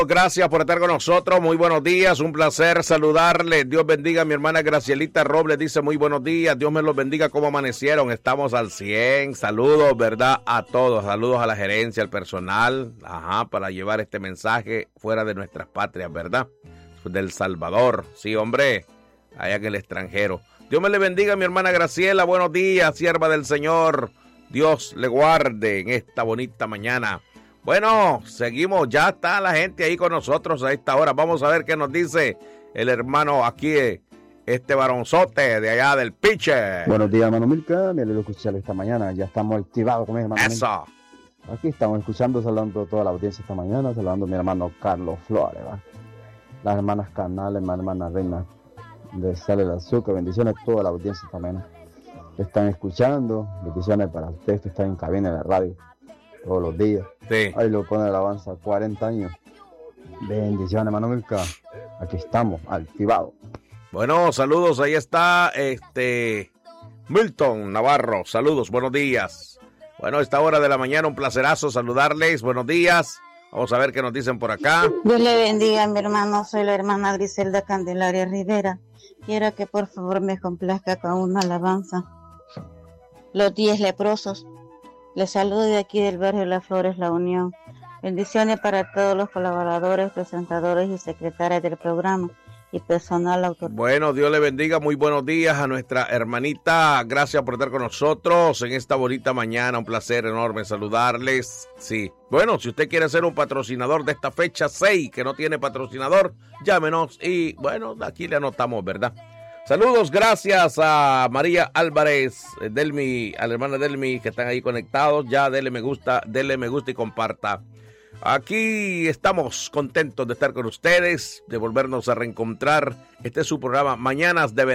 Gracias por estar con nosotros, muy buenos días, un placer saludarles, Dios bendiga a mi hermana Gracielita Robles, dice muy buenos días, Dios me los bendiga, ¿cómo amanecieron? Estamos al 100, saludos, ¿verdad? A todos, saludos a la gerencia, al personal, para llevar este mensaje fuera de nuestras patrias, ¿verdad? Del Salvador, sí hombre, allá en el extranjero. Dios me le bendiga a mi hermana Graciela, buenos días, sierva del Señor, Dios le guarde en esta bonita mañana. Bueno, seguimos, ya está la gente ahí con nosotros a esta hora. Vamos a ver qué nos dice el hermano aquí, este varonzote de allá del Piche. Buenos días, hermano Milka, me alegro escucharlo esta mañana. Ya estamos activados con mi hermano. Eso. Milka. Aquí estamos escuchando, saludando a toda la audiencia esta mañana, saludando a mi hermano Carlos Flores, ¿va? Las hermanas Canales, las hermanas Reina de Sale el Azúcar, bendiciones a toda la audiencia esta mañana que están escuchando, bendiciones para ustedes que están en cabina de la radio todos los días. Sí. Ahí lo pone alabanza, 40 años. Bendiciones, hermano Milka. Aquí estamos, activados. Bueno, saludos, ahí está Milton Navarro. Saludos, buenos días. Bueno, a esta hora de la mañana, un placerazo saludarles. Buenos días. Vamos a ver qué nos dicen por acá. Dios le bendiga, mi hermano. Soy la hermana Griselda Candelaria Rivera. Quiero que por favor me complazca con una alabanza. Los 10 leprosos. Les saludo de aquí del barrio Las Flores, La Unión. Bendiciones para todos los colaboradores, presentadores y secretarias del programa y personal autor. Bueno, Dios le bendiga, muy buenos días a nuestra hermanita. Gracias por estar con nosotros en esta bonita mañana. Un placer enorme saludarles. Sí, bueno, si usted quiere ser un patrocinador de esta fecha 6, que no tiene patrocinador, llámenos y bueno, aquí le anotamos, ¿verdad? Saludos, gracias a María Álvarez, Delmi, a la hermana Delmi que están ahí conectados. Ya dele me gusta y comparta. Aquí estamos contentos de estar con ustedes, de volvernos a reencontrar. Este es su programa Mañanas de